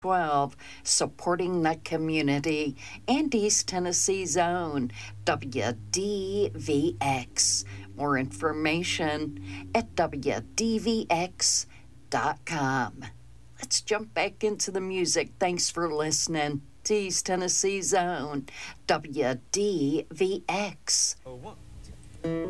12, supporting the community and East Tennessee's own WDVX. More information at WDVX.com. Let's jump back into the music. Thanks for listening to East Tennessee's own WDVX.